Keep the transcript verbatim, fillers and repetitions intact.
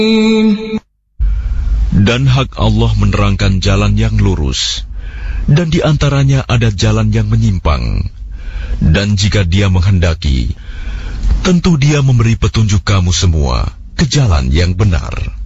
Dan hak Allah menerangkan jalan yang lurus, dan di antaranya ada jalan yang menyimpang. Dan jika Dia menghendaki, tentu Dia memberi petunjuk kamu semua ke jalan yang benar.